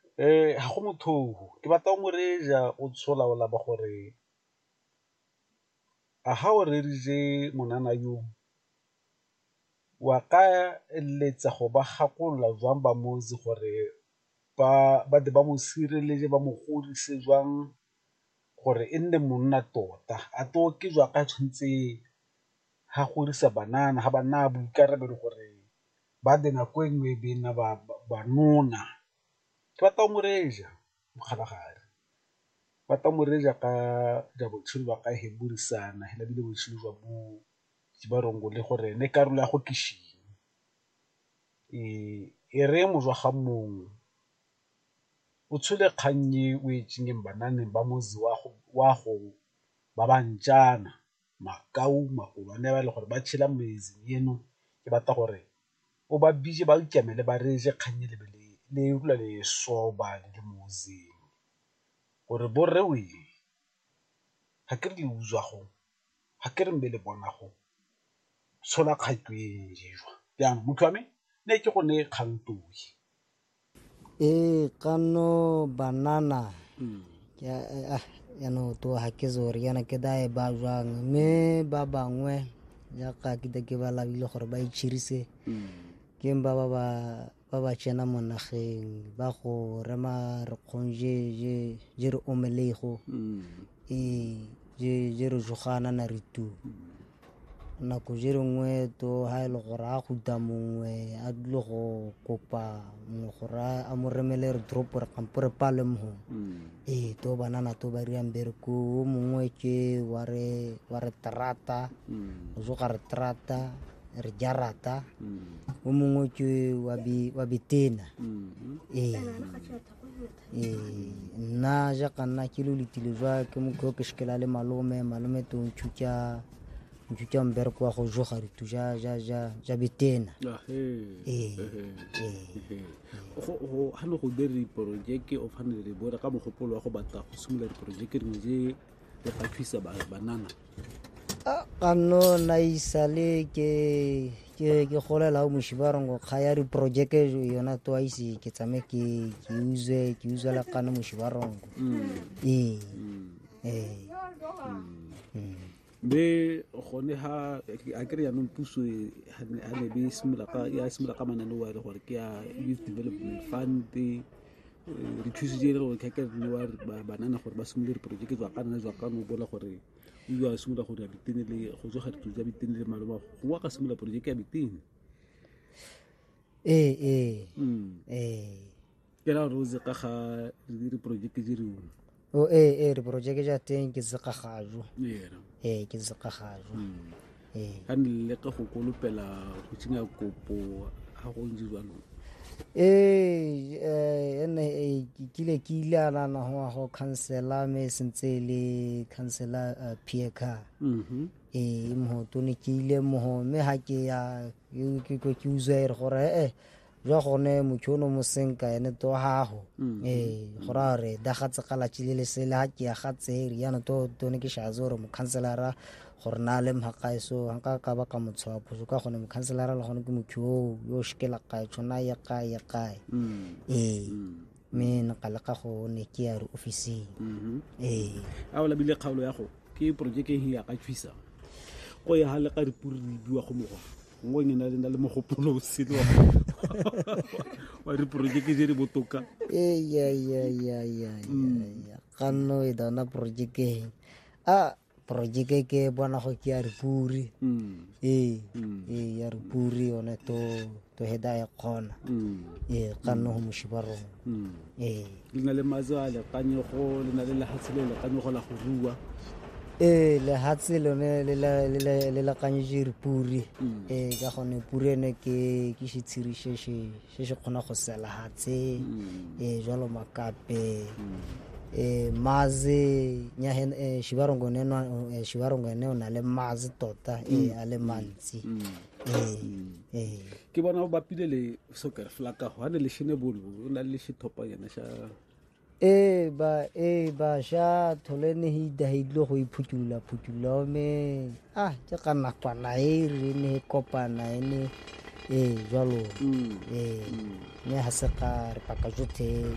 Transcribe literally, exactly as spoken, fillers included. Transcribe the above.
Eh ha go motho ke batla o mo reja o tshola o laba gore a ha o rerile monana yo wa ka eletsa go ba gakolola jwang ba motse gore ba ba de ba mo sireletse ba mo godise jwang gore e nne monna tota a to ke jwa ka tshwantse ha godisa banana ha bana boikarabelo gore ba de nako e nngwe be na ba ba nona ke batla o mo reja mokgalagadi batla mo reja ka ja botshelo ba ka he burisana hela bile botshelo jwa bo ba rongo le gore ne karolo ya go kishing e e re mo jwa ga mong o tshole kgannye o e tsengeng bananeng ba mozi wa go wa go ba bantjana makau makolwane ba le gore ba tshela mezi eno ke batla gore o ba bije ba ikemele ba reje kgannye le bele le rula le soba le mozi gore borre we ha ke re uzwa go ha ke re mbele bona go tshola kgaitwe jwa bjang motho wa me ne ke go ne kgantoi e kano banana ya ah ya no to ha ke zori yana ke dae ba jwang me ba bangwe ya ka ke ke ba labile gore ba itširise ke ba ba ba ba ba tsena mo nageng ba go rema re kgonje je je re omelego e je je re jogana na re tu nako je re ngwe to ha ile gore a go da mongwe a dilo go kopa mo gora a mo remele re drop re kampore pale mo e to banana to ba riang bereko mongwe ke wa re wa re trata zo ga re trata re jarata o mongwe ke wa bi wa bitena e e na ja kana ke lo litile jwa ke mo go ke shikela le malome malome to ntšhuka ntšhuka mbereko wa go joga re tu ja ja ja ja bitena e go go ha no go dira project of hanele le bora ka mogopolo wa go batla go simolola project dingwe je le ga thusa banana a kano na isale ke ke ke golela o moshibarongo khaya ri project yona to isi ke tsame ke ke use ke use la kana moshibarongo e eh be gone ha a kere ya no puso ha ne be simula ka ya simula ka manane wa re gore ke ya youth development fund re thusitse re gore ke ne wa banana gore ba simule project tsa kana jwa kana bola gore o ya simula gore ya bitene le go tsoga ditso tsa bitene le maloma go wa ka simula project ya bitene eh eh eh ke la rose ka ga re project di re o eh eh re project ja teng ke zaka gajo yeah eh ke zaka gajo eh ka le ka go kolopela go tsinga kopo ha go ntse jwalo eh eh ene ke ile ke ile ana na ho councilor me sentse le councilor Pieka mhm eh mo to ne ke ile mo me ha ke ya ke ke ke user gore eh jwa gone motshono mo senka ene to haho eh gora re da gatse kala tshile le sele ha ke ya gatse ri yana to to ne ke sha zoro mo councilor gore na le mhaka iso hanka ka ba ka motswa pho ka gone mo councilor le gone ke motho yo shikela ka tsona ya ka ya ka eh me na kala ka go ne ke ya re office eh a ola bile kgaulo ya go ke project e ya ka tshwisa go ya hale ka dipuri bua go mogwa ngo ngena le na le mogopolo o sele wa wa re project je re botoka eh ya ya ya ya ya kano e da na project a project ke bona go ke ya re puri eh eh ya re puri one to to heda ya khona eh kano ho mushibaro eh lena le mazale kanyo go lena le hatsele kanyo go la go rua eh le hatse lone le la le la kanye jiri puri eh ka gone puri ene ke ke shitshiri she she she khona go sela hatse eh jalo makape eh mazi nya hen eh shibarongo ne no shibarongo ne ona le mazi tota eh ale mantsi eh eh ke bona ba pile le soccer flaka ho ne le shine bolo o na le shithopa yana sha eh ba eh ba sha tholene hi da hidlo go iphutula phutula me ah ke kana kwana e re ne kopana ene eh jalo eh ne ha se ka re paka jothe